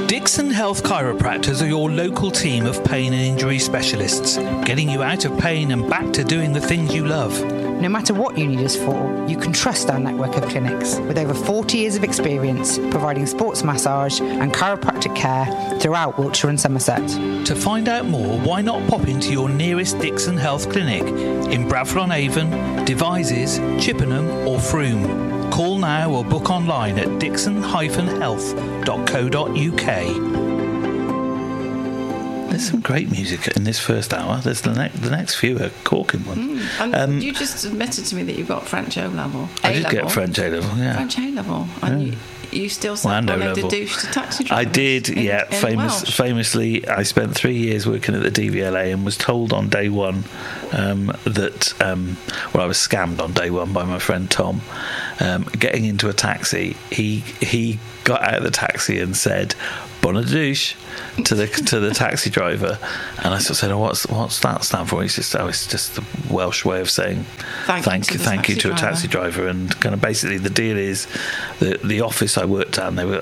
Dixon Health Chiropractors are your local team of pain and injury specialists, getting you out of pain and back to doing the things you love. No matter what you need us for, you can trust our network of clinics with over 40 years of experience providing sports massage and chiropractic care throughout Wiltshire and Somerset. To find out more, why not pop into your nearest Dixon Health Clinic in Bradford-on-Avon, Devizes, Chippenham or Frome. Call now or book online at dixon-health.co.uk. There's some great music in this first hour. There's the next few are corking one. And you just admitted to me that you've got French O-level. I did get French A-level, yeah. French A-level. And you still said bonnet de douche to taxi drivers. I did, famously, I spent 3 years working at the DVLA and was told on day one that I was scammed on day one by my friend Tom. Getting into a taxi, he got out of the taxi and said bonnet de douche to the taxi driver, and I sort of said, what's that stand for? He says, it's just the Welsh way of saying thank you to a taxi driver. And kind of basically the deal is that the office I worked at, and